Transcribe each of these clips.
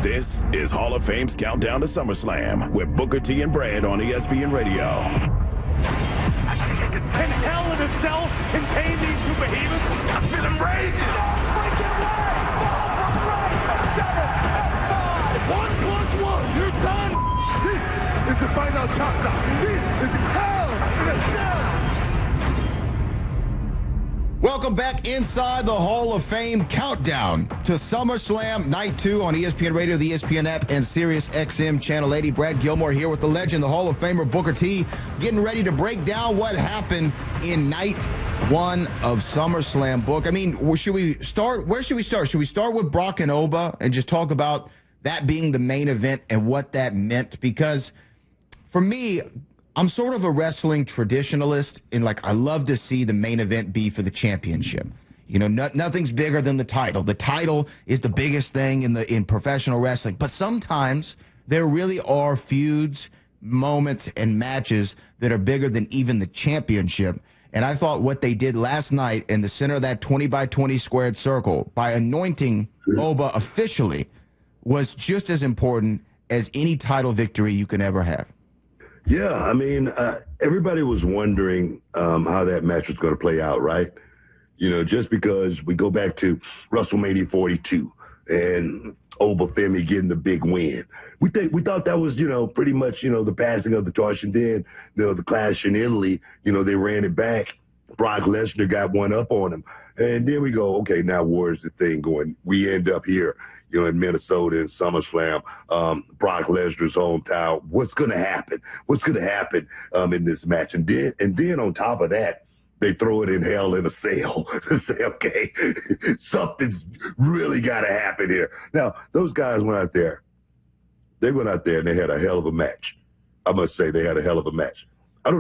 This is Hall of Fame's Countdown to SummerSlam with Booker T and Brad on ESPN Radio. Can Hell in a Cell contain these two behemoths? I feel them raging. Breaking away. 7 and 5. 1 + 1. You're done. This is the final chapter. This is Hell in a Cell. Welcome back inside the Hall of Fame countdown to SummerSlam Night 2 on ESPN Radio, the ESPN app, and Sirius XM Channel 80. Brad Gilmore here with the legend, the Hall of Famer Booker T, getting ready to break down what happened in Night 1 of SummerSlam. Book, I mean, should we start? Where should we start? Should we start with Brock and Oba and just talk about that being the main event and what that meant? Because for me, I'm sort of a wrestling traditionalist, and I love to see the main event be for the championship. You know, nothing's bigger than the title. The title is the biggest thing in professional wrestling. But sometimes there really are feuds, moments, and matches that are bigger than even the championship. And I thought what they did last night in the center of that 20 by 20 squared circle by anointing Oba officially was just as important as any title victory you can ever have. Yeah, I mean, everybody was wondering how that match was going to play out, right? You know, just because we go back to WrestleMania 42 and Oba Femi getting the big win. We thought that was, pretty much, the passing of the torch. And then, the clash in Italy, they ran it back. Brock Lesnar got one up on him. And then we go, okay, now where's the thing going? We end up here, in Minnesota in SummerSlam, Brock Lesnar's hometown. What's going to happen? What's going to happen in this match? And then on top of that, they throw it in Hell in a Cell to say, okay, something's really got to happen here. Now, those guys went out there. They went out there and they had a hell of a match. I must say they had a hell of a match. I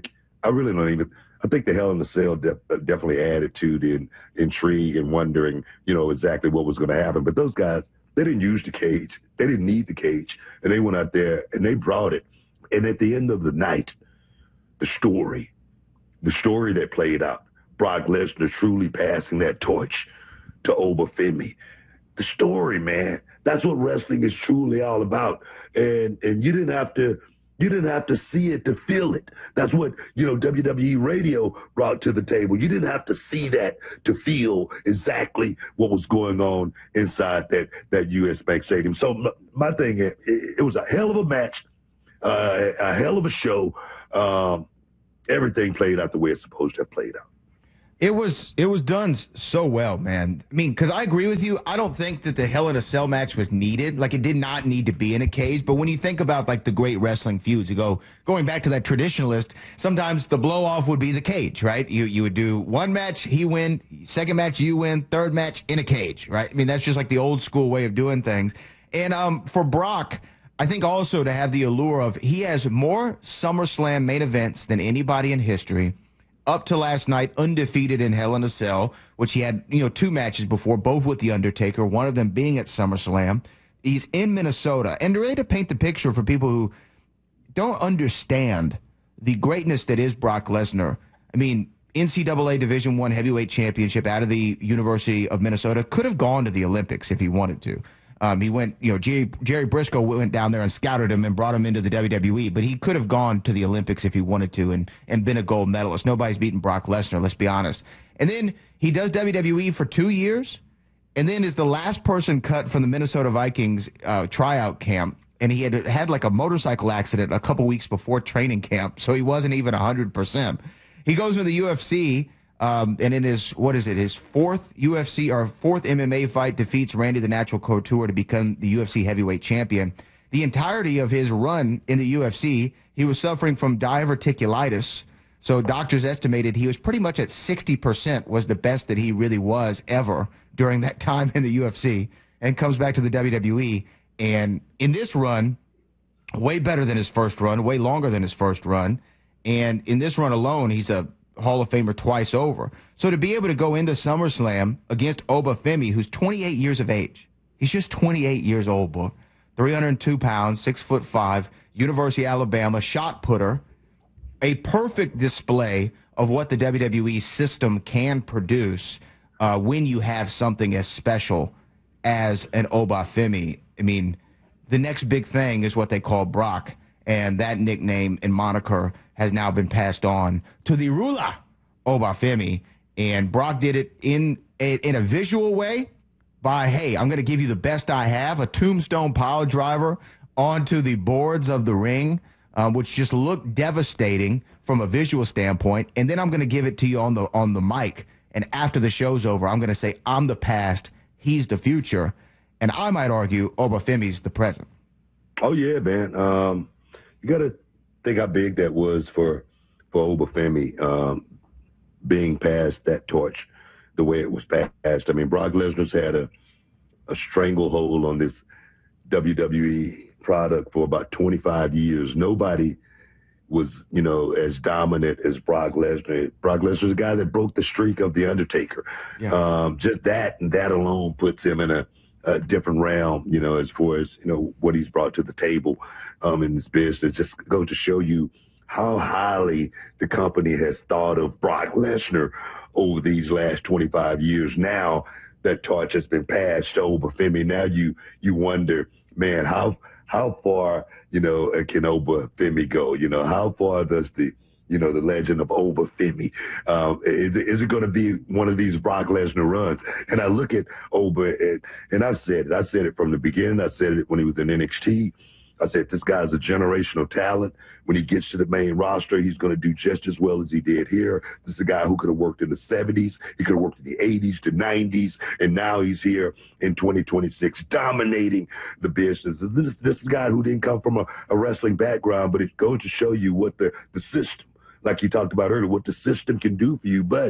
think the Hell in a Cell definitely added to the intrigue and wondering, exactly what was going to happen. But those guys, they didn't use the cage. They didn't need the cage. And they went out there and they brought it. And at the end of the night, the story that played out, Brock Lesnar truly passing that torch to Oba Femi. The story, man, that's what wrestling is truly all about. And you didn't have to see it to feel it. That's what, WWE radio brought to the table. You didn't have to see that to feel exactly what was going on inside that US Bank Stadium. So my thing, it was a hell of a match, a hell of a show. Everything played out the way it's supposed to have played out. It was done so well, man. I mean, because I agree with you. I don't think that the Hell in a Cell match was needed. It did not need to be in a cage. But when you think about, the great wrestling feuds, going back to that traditionalist, sometimes the blow-off would be the cage, right? You would do one match, he win, second match, you win, third match, in a cage, right? I mean, that's just the old school way of doing things. And for Brock, I think also to have the allure of he has more SummerSlam main events than anybody in history. Up to last night, undefeated in Hell in a Cell, which he had, 2 matches before, both with The Undertaker, one of them being at SummerSlam. He's in Minnesota. And really to paint the picture for people who don't understand the greatness that is Brock Lesnar, I mean, NCAA Division I heavyweight championship out of the University of Minnesota, could have gone to the Olympics if he wanted to. He went, Jerry Briscoe went down there and scouted him and brought him into the WWE, but he could have gone to the Olympics if he wanted to and been a gold medalist. Nobody's beaten Brock Lesnar, let's be honest. And then he does WWE for 2 years, and then is the last person cut from the Minnesota Vikings tryout camp, and he had a motorcycle accident a couple weeks before training camp, so he wasn't even 100%. He goes into the UFC, and in his fourth UFC or fourth MMA fight, defeats Randy the Natural Couture to become the UFC heavyweight champion. The entirety of his run in the UFC, he was suffering from diverticulitis. So doctors estimated he was pretty much at 60% was the best that he really was ever during that time in the UFC, and comes back to the WWE. And in this run, way better than his first run, way longer than his first run. And in this run alone, he's a Hall of Famer twice over. So to be able to go into SummerSlam against Oba Femi, who's 28 years of age. He's just 28 years old, boy. 302 pounds, 6'5", University of Alabama, shot putter. A perfect display of what the WWE system can produce when you have something as special as an Obafemi. I mean, the next big thing is what they call Brock, and that nickname and moniker has now been passed on to the ruler, Obafemi. And Brock did it in a visual way by, hey, I'm going to give you the best I have, a tombstone pile driver onto the boards of the ring, which just looked devastating from a visual standpoint. And then I'm going to give it to you on the mic. And after the show's over, I'm going to say, I'm the past, he's the future. And I might argue Obafemi's the present. Oh, yeah, man. You got to think how big that was for Obafemi being passed that torch the way it was passed. I mean, Brock Lesnar's had a stranglehold on this WWE product for about 25 years. Nobody was, as dominant as Brock Lesnar. Brock Lesnar's a guy that broke the streak of The Undertaker. Yeah. Just that alone puts him in a different realm, as far as, what he's brought to the table in this business. Just goes to show you how highly the company has thought of Brock Lesnar over these last 25 years. Now that torch has been passed to Obafemi. Now you wonder, man, how far, can Obafemi go? How far does the legend of Obafemi, is it going to be one of these Brock Lesnar runs? And I look at Oba, and I've said it from the beginning. I said it when he was in NXT. I said, this guy's a generational talent. When he gets to the main roster, he's going to do just as well as he did here. This is a guy who could have worked in the 70s. He could have worked in the 80s to 90s. And now he's here in 2026, dominating the business. This is a guy who didn't come from a wrestling background, but it goes to show you what the system, like you talked about earlier, what the system can do for you. But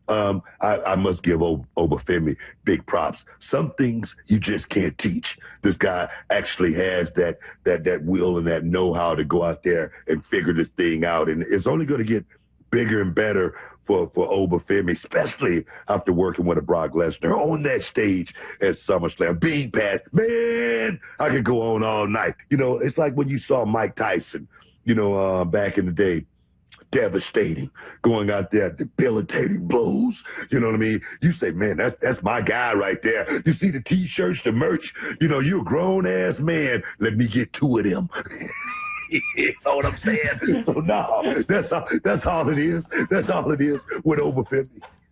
I must give Obafemi big props. Some things you just can't teach. This guy actually has that will and that know-how to go out there and figure this thing out. And it's only going to get bigger and better for Obafemi, especially after working with a Brock Lesnar on that stage at SummerSlam. Being passed, man, I could go on all night. It's like when you saw Mike Tyson, back in the day. Devastating, going out there, debilitating blows. You know what I mean? You say, man, that's my guy right there. You see the T-shirts, the merch. You're a grown ass man. Let me get two of them. You know what I'm saying? So no, that's all it is. That's all it is with Obafemi.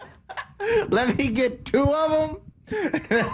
Let me get two of them.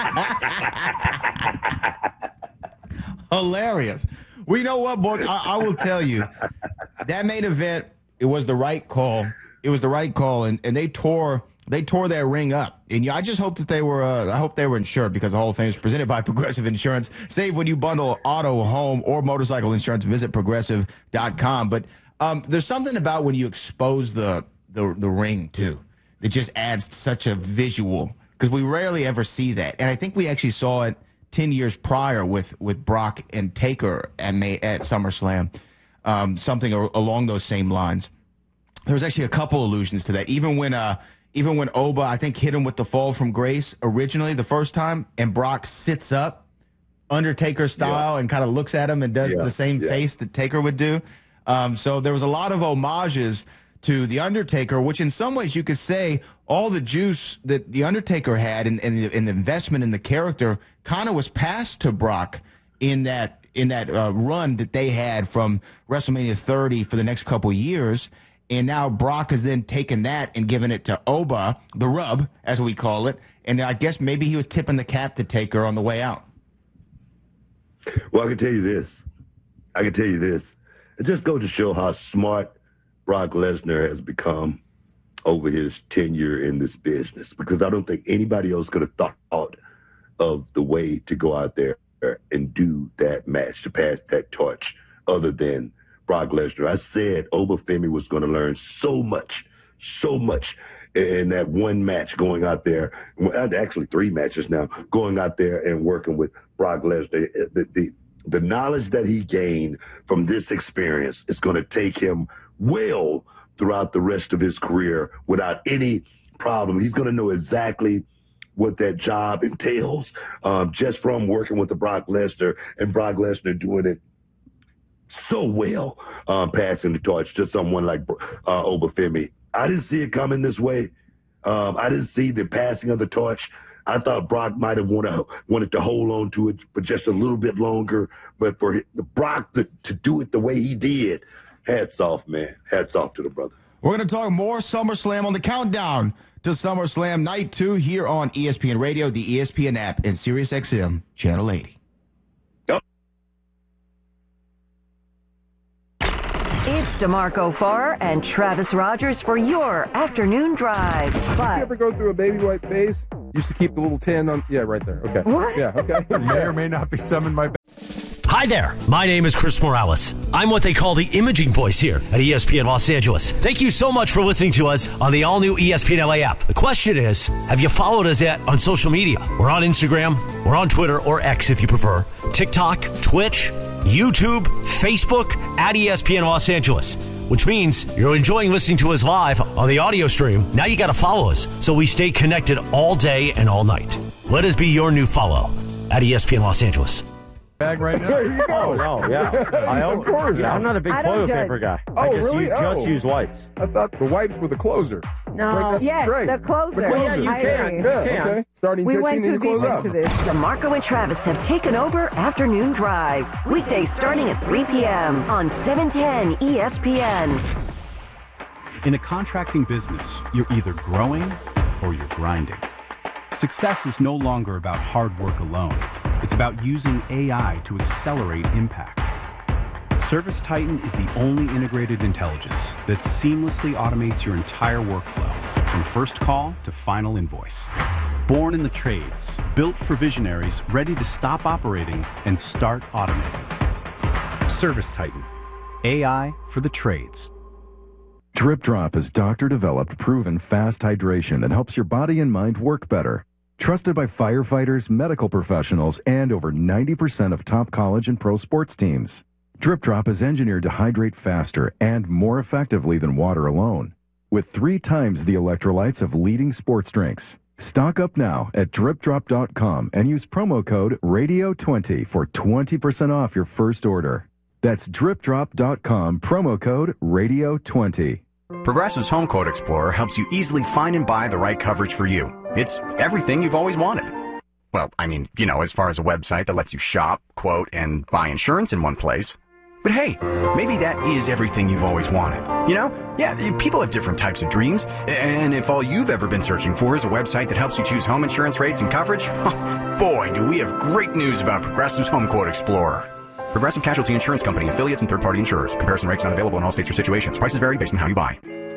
Hilarious. Well, you know what, boy? I will tell you, that main event, it was the right call. It was the right call, and they tore that ring up. And I just hope that they were insured, because the whole thing is presented by Progressive Insurance. Save when you bundle auto, home, or motorcycle insurance. Visit Progressive.com. But there's something about when you expose the ring too, that just adds such a visual, because we rarely ever see that. And I think we actually saw it 10 years prior with Brock and Taker at SummerSlam, something along those same lines. There was actually a couple allusions to that. Even when Oba, I think, hit him with the fall from grace originally the first time, and Brock sits up, Undertaker style, and kind of looks at him and does the same face that Taker would do. So there was a lot of homages to The Undertaker, which in some ways you could say all the juice that The Undertaker had and the investment in the character kind of was passed to Brock in that run that they had from WrestleMania 30 for the next couple of years. And now Brock has then taken that and given it to Oba, the rub, as we call it. And I guess maybe he was tipping the cap to Taker on the way out. Well, I can tell you this. It just goes to show how smart Brock Lesnar has become over his tenure in this business, because I don't think anybody else could have thought of the way to go out there and do that match, to pass that torch, other than Brock Lesnar. I said Obafemi was going to learn so much in that one match, going out there, actually 3 matches now, going out there and working with Brock Lesnar. The knowledge that he gained from this experience is going to take him well throughout the rest of his career without any problem. He's going to know exactly what that job entails, just from working with the Brock Lesnar, and Brock Lesnar doing it so well, passing the torch to someone like Obafemi. I didn't see it coming this way. I didn't see the passing of the torch I thought Brock might have wanted to hold on to it for just a little bit longer, but for Brock to do it the way he did, hats off, man. Hats off to the brother. We're going to talk more SummerSlam on the countdown to SummerSlam Night 2 here on ESPN Radio, the ESPN app, and SiriusXM Channel 80. It's DeMarco Farr and Travis Rogers for your afternoon drive. Did you ever go through a baby wipe phase? Used to keep the little tin on. Yeah, right there. Okay. What? Yeah, okay. May or may not be summoned by. Hi there, my name is Chris Morales. I'm what they call the imaging voice here at ESPN Los Angeles. Thank you so much for listening to us on the all-new ESPN LA app. The question is, have you followed us yet on social media? We're on Instagram, we're on Twitter, or X if you prefer, TikTok, Twitch, YouTube, Facebook, at ESPN Los Angeles. Which means you're enjoying listening to us live on the audio stream. Now you got to follow us so we stay connected all day and all night. Let us be your new follow at ESPN Los Angeles. Bag right now. There you go. Oh, no, yeah. Of course. I'm not a big toilet paper guy. I just use wipes. I thought the wipes were the closer. No. Yes, right. the closer. Yeah, you I can. agree. Yeah, okay. Starting We pitching went and too you deep close up. into this. DeMarco and Travis have taken over Afternoon Drive. Weekdays starting at 3 p.m. on 710 ESPN. In a contracting business, you're either growing or you're grinding. Success is no longer about hard work alone. It's about using AI to accelerate impact. ServiceTitan is the only integrated intelligence that seamlessly automates your entire workflow, from first call to final invoice. Born in the trades, built for visionaries ready to stop operating and start automating. ServiceTitan, AI for the trades. Drip Drop is doctor-developed, proven fast hydration that helps your body and mind work better. Trusted by firefighters, medical professionals, and over 90% of top college and pro sports teams. Drip Drop is engineered to hydrate faster and more effectively than water alone, with 3 times the electrolytes of leading sports drinks. Stock up now at dripdrop.com and use promo code RADIO20 for 20% off your first order. That's dripdrop.com, promo code RADIO20. Progressive's Home Quote Explorer helps you easily find and buy the right coverage for you. It's everything you've always wanted. Well, I mean, as far as a website that lets you shop, quote, and buy insurance in one place. But hey, maybe that is everything you've always wanted. Yeah, people have different types of dreams. And if all you've ever been searching for is a website that helps you choose home insurance rates and coverage, boy, do we have great news about Progressive's Home Quote Explorer. Progressive Casualty Insurance Company, affiliates, and third-party insurers. Comparison rates not available in all states or situations. Prices vary based on how you buy.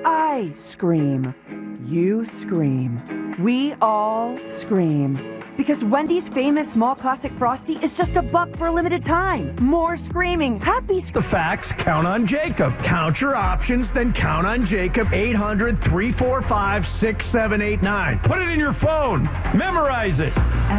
I scream. You scream. We all scream. Because Wendy's famous small classic Frosty is just $1 for a limited time. More screaming. Happy The facts, count on Jacob. Count your options, then count on Jacob. 800-345-6789. Put it in your phone. Memorize it.